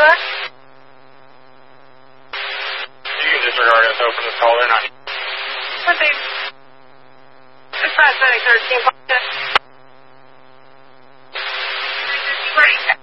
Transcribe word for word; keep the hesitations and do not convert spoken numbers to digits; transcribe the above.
back? You can disregard us, open this call, they're not. What they... It's five seven thirteen. Right.